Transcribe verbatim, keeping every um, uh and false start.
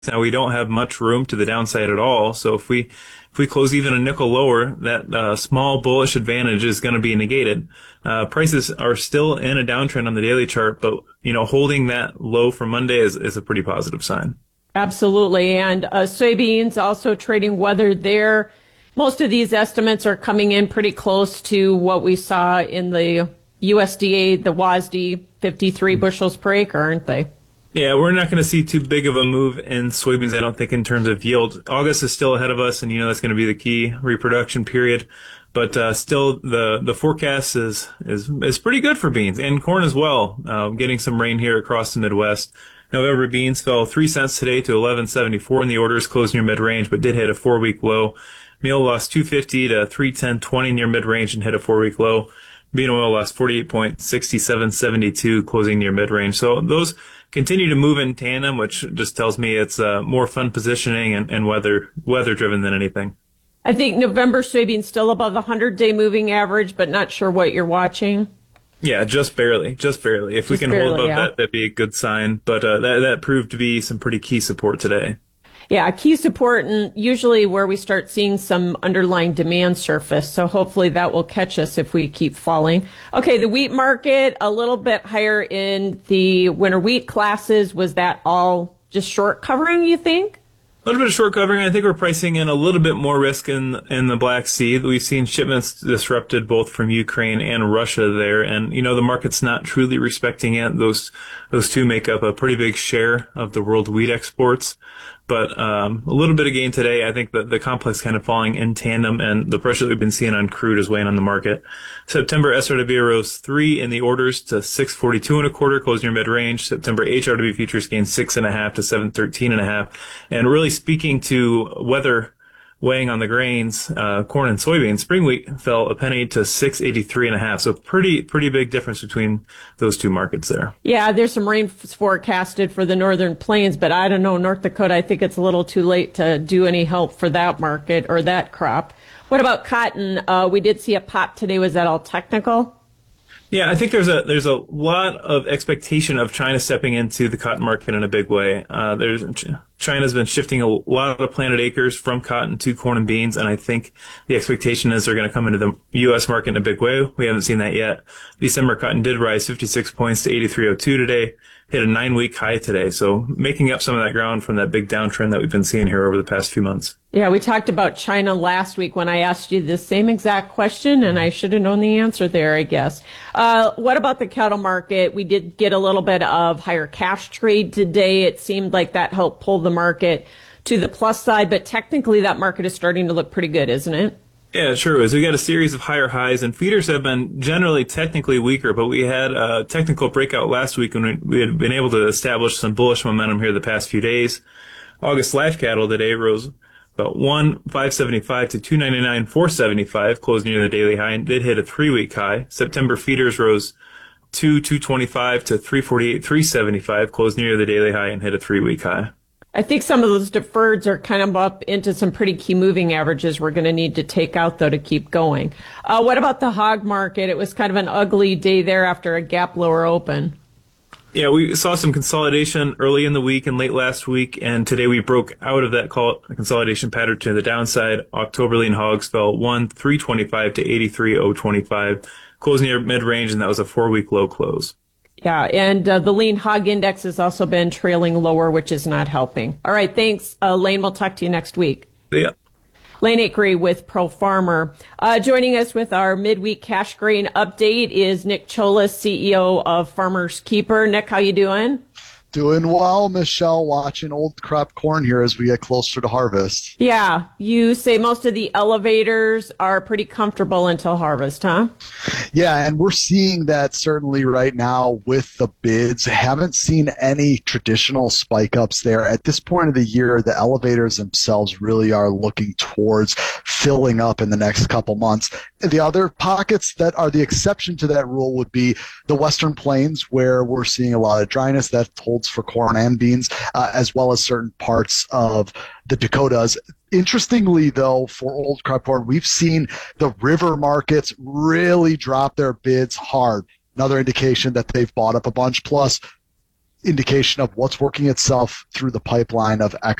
Now we don't have much room to the downside at all. So if we if we close even a nickel lower, that uh, small bullish advantage is going to be negated. Uh, prices are still in a downtrend on the daily chart, but you know holding that low from Monday is, is a pretty positive sign. Absolutely. And uh, soybeans also trading weathered there. Most of these estimates are coming in pretty close to what we saw in the U S D A, the W A S D, fifty-three bushels per acre, aren't they? Yeah, we're not going to see too big of a move in soybeans, I don't think, in terms of yield. August is still ahead of us, and you know that's going to be the key reproduction period. But uh, still, the the forecast is is is pretty good for beans and corn as well. Uh, getting some rain here across the Midwest. November beans fell three cents today to eleven seventy-four, and the orders closed near mid-range, but did hit a four-week low. Meal lost two fifty to three ten twenty near mid-range and hit a four-week low. Bean oil lost forty-eight point six seven seven two, closing near mid-range. So those continue to move in tandem, which just tells me it's uh, more fun positioning and, and weather weather driven than anything. I think November soybeans still above the hundred-day moving average, but not sure what you're watching. Yeah, just barely, just barely. If just we can barely, hold above yeah. that, that'd be a good sign. But uh, that that proved to be some pretty key support today. Yeah, key support, and usually where we start seeing some underlying demand surface. So hopefully that will catch us if we keep falling. Okay, the wheat market, a little bit higher in the winter wheat classes. Was that all just short covering, you think? A little bit of short covering. I think we're pricing in a little bit more risk in in the Black Sea. We've seen shipments disrupted both from Ukraine and Russia there, and you know the market's not truly respecting it. Those those two make up a pretty big share of the world wheat exports. But um, a little bit of gain today. I think that the complex kind of falling in tandem, and the pressure that we've been seeing on crude is weighing on the market. September S R W rose three in the orders to six forty-two and a quarter, closed near mid-range. September H R W futures gained six and a half to seven thirteen and a half. And really speaking to weather weighing on the grains, uh, corn and soybeans, spring wheat fell a penny to six eighty-three and a half. So pretty, pretty big difference between those two markets there. Yeah, there's some rain forecasted for the northern plains, but I don't know, North Dakota, I think it's a little too late to do any help for that market or that crop. What about cotton? Uh, we did see a pop today. Was that all technical? Yeah, I think there's a there's a lot of expectation of China stepping into the cotton market in a big way. Uh, there's China's been shifting a lot of planted acres from cotton to corn and beans, and I think the expectation is they're going to come into the U S market in a big way. We haven't seen that yet. December cotton did rise fifty-six points to eighty-three oh two today, hit a nine-week high today, so making up some of that ground from that big downtrend that we've been seeing here over the past few months. Yeah, we talked about China last week when I asked you the same exact question, and I should have known the answer there, I guess. Uh, what about the cattle market? We did get a little bit of higher cash trade today. It seemed like that helped pull the market to the plus side, but technically that market is starting to look pretty good, isn't it? Yeah, it sure is. We got a series of higher highs, and feeders have been generally technically weaker, but we had a technical breakout last week when we had been able to establish some bullish momentum here the past few days. August live cattle today rose about one five seventy-five to two ninety-nine four seventy-five, closed near the daily high, and did hit a three-week high. September feeders rose two two twenty-five to three forty-eight three seventy-five, closed near the daily high, and hit a three-week high. I think some of those deferreds are kind of up into some pretty key moving averages we're going to need to take out, though, to keep going. Uh, what about the hog market? It was kind of an ugly day there after a gap lower open. Yeah, we saw some consolidation early in the week and late last week, and today we broke out of that consolidation pattern to the downside. October lean hogs fell one three twenty-five to eighty-three oh twenty-five, closed near mid-range, and that was a four-week low close. Yeah, and uh, the lean hog index has also been trailing lower, which is not helping. All right, thanks, uh, Lane. We'll talk to you next week. Yeah. Lane Akery with Pro Farmer. Uh, joining us with our midweek cash grain update is Nick Cholas, C E O of Farmers Keeper. Nick, how you doing? Doing well, Michelle, watching old crop corn here as we get closer to harvest. Yeah, you say most of the elevators are pretty comfortable until harvest, huh? Yeah, and we're seeing that certainly right now with the bids. Haven't seen any traditional spike ups there. At this point of the year, the elevators themselves really are looking towards filling up in the next couple months. The other pockets that are the exception to that rule would be the Western Plains, where we're seeing a lot of dryness. That holds for corn and beans, uh, as well as certain parts of the Dakotas. Interestingly, though, for old crop corn, we've seen the river markets really drop their bids hard. Another indication that they've bought up a bunch. Plus, indication of what's working itself through the pipeline of